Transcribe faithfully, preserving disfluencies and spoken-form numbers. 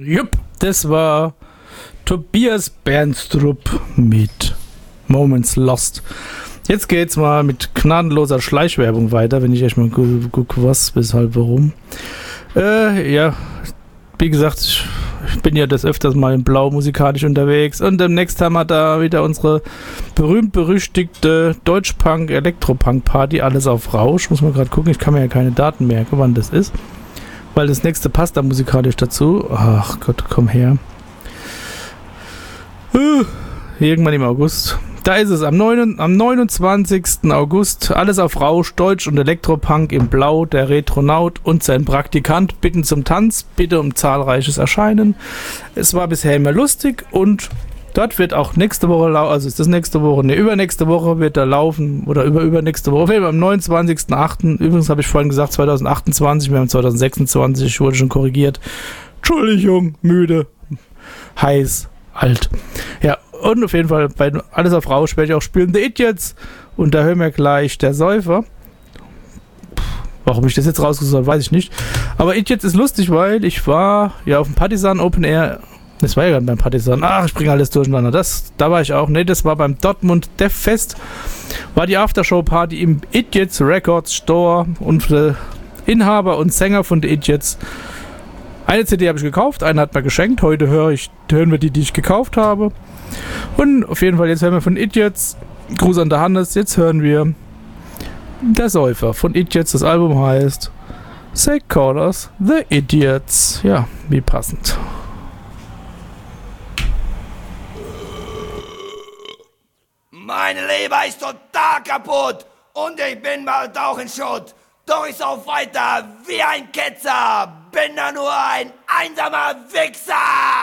Jupp, das war Tobias Bernstrup mit Moments Lost. Jetzt geht's mal mit gnadenloser Schleichwerbung weiter, wenn ich echt mal gucke, was, weshalb, warum. Äh, ja, wie gesagt, ich bin ja des Öfters mal in Blau musikalisch unterwegs und demnächst haben wir da wieder unsere berühmt-berüchtigte Deutschpunk-Elektropunk-Party, alles auf Rausch. Muss man gerade gucken, ich kann mir ja keine Daten merken, wann das ist, weil das nächste passt da musikalisch dazu. Ach Gott, komm her. Uh, irgendwann im August. Da ist es am, neun, am neunundzwanzigsten August. Alles auf Rausch, Deutsch und Elektropunk im Blau. Der Retronaut und sein Praktikant bitten zum Tanz, bitte um zahlreiches Erscheinen. Es war bisher immer lustig und dort wird auch nächste Woche laufen, also ist das nächste Woche, ne, übernächste Woche wird da laufen oder über übernächste Woche. Auf jeden Fall am neunundzwanzigsten achten Übrigens habe ich vorhin gesagt zweitausendachtundzwanzig, wir haben zweitausendsechsundzwanzig, ich wurde schon korrigiert. Entschuldigung, müde, heiß, alt. Ja, und auf jeden Fall bei Alles auf Rausch werde ich auch spielen The Idiots und da hören wir gleich Der Säufer. Warum ich das jetzt rausgesucht habe, weiß ich nicht. Aber Idiots ist lustig, weil ich war ja auf dem Partisan Open Air. Das war ja gerade beim Partisan. Ach, ich bringe alles durcheinander. Das, da war ich auch. Ne, das war beim Dortmund Dev Fest. War die Aftershow-Party im Idiots Records Store und der Inhaber und Sänger von The Idiots. Eine C D habe ich gekauft, eine hat mir geschenkt. Heute höre ich, hören wir die, die ich gekauft habe. Und auf jeden Fall, jetzt hören wir von Idiots. Gruß an der Hannes. Jetzt hören wir Der Säufer von Idiots. Das Album heißt They Call Us The Idiots. Ja, wie passend. Meine Leber ist total kaputt und ich bin bald auch in Schutt. Doch ich sauf weiter wie ein Ketzer, bin da nur ein einsamer Wichser.